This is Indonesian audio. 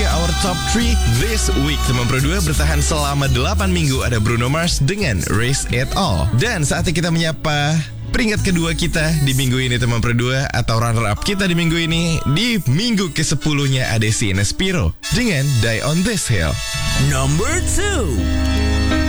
dia our top 3 this week. Teman Pro 2 bertahan selama 8 minggu. Ada Bruno Mars dengan Raise It All. Dan saatnya kita menyapa peringkat kedua kita di minggu ini, teman Pro 2, atau runner up kita di minggu ini. Di minggu ke-10-nya ada si Nespiro dengan Die on This Hill. Number 2.